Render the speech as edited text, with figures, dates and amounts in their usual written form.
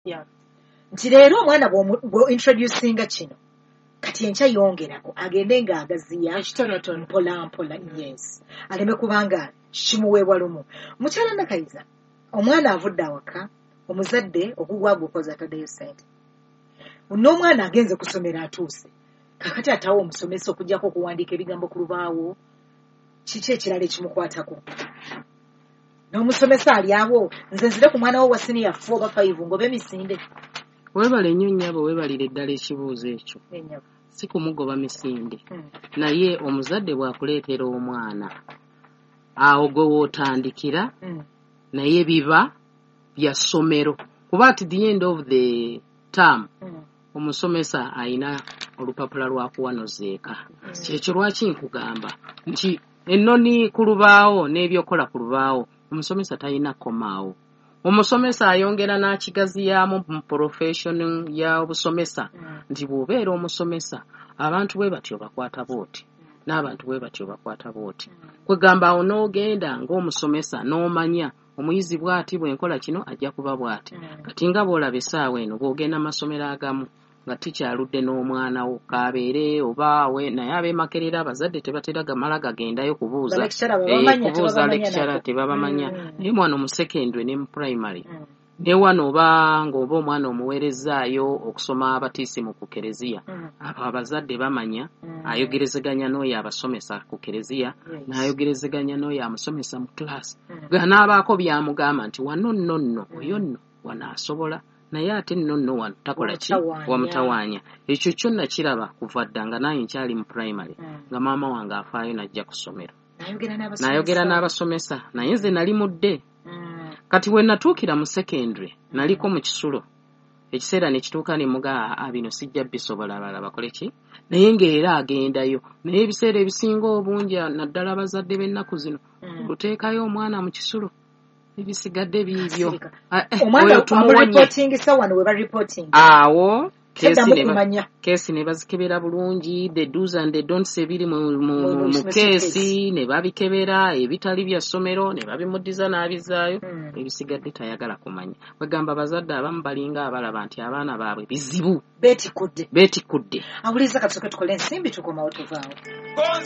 nti leero omwana bw'introducinga kino kati enkya yongerako agende ng'agaziya mpola yes aleme kubanga kimuweebwa lumu. Mukyala Nakayiza omwana avudde awaka omuzadde ogugwaga okoza ataddeyo ssente n'omwana agenze kusomera atuuse kakati atawo omusomesa okugyako okuwandiika ebigambo ku lubaawo kiki ekirala ekimukwatako n'omusomesa ali awo nze nzire ku mwana wo wa siniya 4 oba 5 ngoba emisinde. Weebale nnyo nnyabo weebalire ddala ekibuuzo ekyo si kumugoba misinde naye omuzadde bw'akuleetera omwana awo gwe wootandikira naye biba bya ssomero kuba at the end of the term omusomesa ayina olupapula lwakuwanozeeka kyekyo lwaki nkugamba nti ennoni ku lubaawo n'ebyokola ku lubaawo omusomesa talina komaawo. Omusomesa ayongera n'akigaziyaamu mu profession ya obusomesa nti bw'obeera omusomesa abantu bwe batyo bakwata booti n'abantu bwe batyo bakwata booti kwegamba awo n'ogenda ng'omusomesa n'omanya omuyizi bw'ati bw'enkola kino ajja kuba bw'ati kati nga bw'olaba essaawa eno bw'ogenda amasomero agamu nga tikyaludde n'omwana wo kabeere oba we naye abeemakerera abazadde tebatera gamala gagendayo kubuuza lekitara tebabamanya naye mwana omu secondary ne mu primary ne wano oba ng'oba omwana omuweerezaayo okusoma abatiisi mu kukereziya abo abazadde bamanya ayogerezeganya n'oyo abasomesa ku kereziya n'ayogerezeganya n'oyo amusomesa mu class ganaabaako byamugamba nti wano nno oyo nno wanaasobola naye ate nno wano takola ki wamutawaanya. Ekyo kyonna kiraba kuva dda nga naye nkyali mu primary nga maama wange afaayo najja ku ssomero n'ayogera n'abasomesa naye nze nali mudde kati we natuukira mu secondary naliko mu kisulo ekiseera ne kituuka ne mugaa bino sijja bisobola abala bakole ki naye ng'era agendayo naye ebiseera ebisinga obungi naddala abazadde b'ennaku zino luteekayo omwana mu kisulo ebisigadde biibyo omwana reporting sawa we reporting awo keesi ne bazikebera bulungi the do's and the don'ts ebiri mu keesi ne babikebera ebitali bya ssomero ne babimuddiza n'abizaayo ebisigadde tayagala kumanya. Bagamba abazadde abamu balinga abalaba nti abaana baabwe bizibu beetikudde awuliza katusoke tukole ensimbi tukomawo tuvaawo.